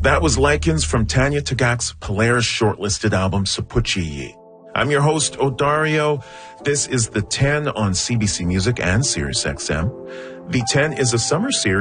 That was Lichens from Tanya Tagaq's Polaris shortlisted album, Sapuchi. I'm your host, Odario. This is The 10 on CBC Music and SiriusXM. The 10 is a summer series